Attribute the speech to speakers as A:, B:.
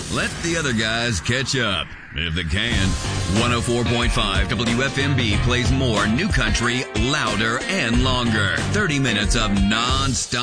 A: Let the other guys catch up, if they can. 104.5 WFMB plays more new country, louder and longer. 30 minutes of non-stop